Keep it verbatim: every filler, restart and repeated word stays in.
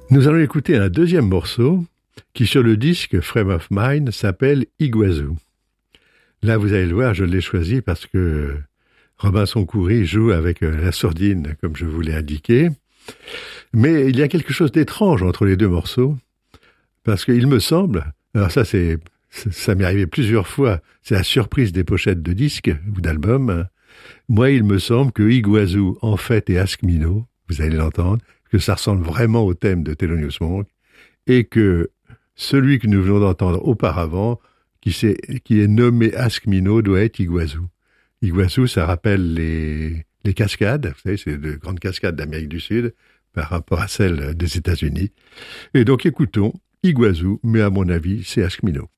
Nous allons écouter un deuxième morceau qui, sur le disque Frame of Mind, s'appelle Iguazu. Là, vous allez le voir, je l'ai choisi parce que Robinson Coury joue avec la sourdine, comme je vous l'ai indiqué. Mais il y a quelque chose d'étrange entre les deux morceaux, parce qu'il me semble, alors ça, c'est, ça m'est arrivé plusieurs fois, c'est la surprise des pochettes de disques ou d'albums. Moi, il me semble que Iguazu, en fait, est Ask Mino, vous allez l'entendre, que ça ressemble vraiment au thème de Thelonious Monk, et que celui que nous venons d'entendre auparavant, qui, qui est nommé Ask Mino, doit être Iguazu. Iguazu, ça rappelle les, les cascades, vous savez, c'est de grandes cascades d'Amérique du Sud par rapport à celles des États-Unis. Et donc écoutons Iguazu, mais à mon avis, c'est Ask Mino.